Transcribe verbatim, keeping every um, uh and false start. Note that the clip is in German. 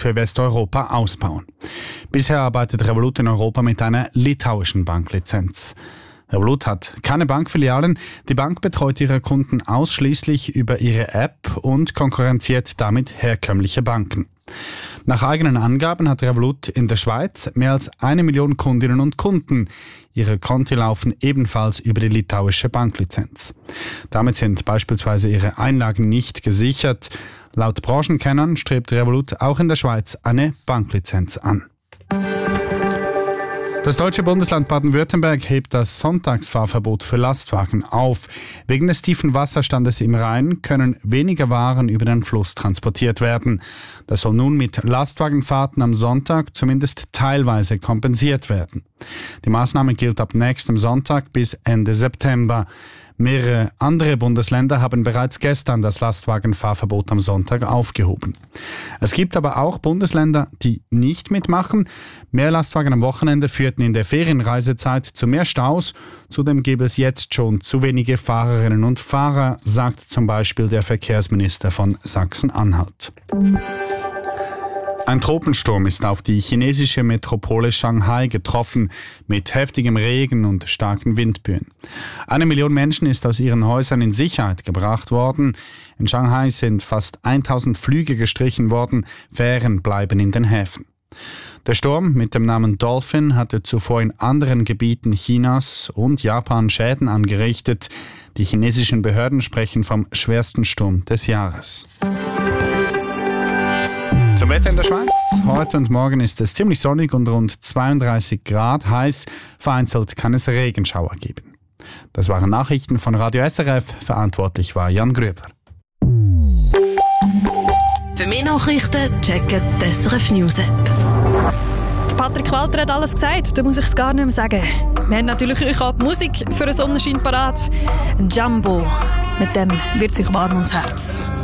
für Westeuropa ausbauen. Bisher arbeitet Revolut in Europa mit einer litauischen Banklizenz. Revolut hat keine Bankfilialen. Die Bank betreut ihre Kunden ausschließlich über ihre App und konkurrenziert damit herkömmliche Banken. Nach eigenen Angaben hat Revolut in der Schweiz mehr als eine Million Kundinnen und Kunden. Ihre Konti laufen ebenfalls über die litauische Banklizenz. Damit sind beispielsweise ihre Einlagen nicht gesichert. Laut Branchenkennern strebt Revolut auch in der Schweiz eine Banklizenz an. Das deutsche Bundesland Baden-Württemberg hebt das Sonntagsfahrverbot für Lastwagen auf. Wegen des tiefen Wasserstandes im Rhein können weniger Waren über den Fluss transportiert werden. Das soll nun mit Lastwagenfahrten am Sonntag zumindest teilweise kompensiert werden. Die Maßnahme gilt ab nächstem Sonntag bis Ende September. Mehrere andere Bundesländer haben bereits gestern das Lastwagenfahrverbot am Sonntag aufgehoben. Es gibt aber auch Bundesländer, die nicht mitmachen. Mehr Lastwagen am Wochenende führten in der Ferienreisezeit zu mehr Staus. Zudem gäbe es jetzt schon zu wenige Fahrerinnen und Fahrer, sagt zum Beispiel der Verkehrsminister von Sachsen-Anhalt. Ein Tropensturm ist auf die chinesische Metropole Shanghai getroffen, mit heftigem Regen und starken Windböen. Eine Million Menschen ist aus ihren Häusern in Sicherheit gebracht worden. In Shanghai sind fast tausend Flüge gestrichen worden, Fähren bleiben in den Häfen. Der Sturm mit dem Namen Dolphin hatte zuvor in anderen Gebieten Chinas und Japan Schäden angerichtet. Die chinesischen Behörden sprechen vom schwersten Sturm des Jahres. Zum Wetter in der Schweiz. Heute und morgen ist es ziemlich sonnig und rund zweiunddreißig Grad heiß. Vereinzelt kann es Regenschauer geben. Das waren Nachrichten von Radio S R F. Verantwortlich war Jan Grüber. Für mehr Nachrichten checken die S R F News App. Patrick Walter hat alles gesagt, da muss ich es gar nicht mehr sagen. Wir haben natürlich euch auch die Musik für einen Sonnenschein parat. Jumbo, mit dem wird sich warm ums Herz.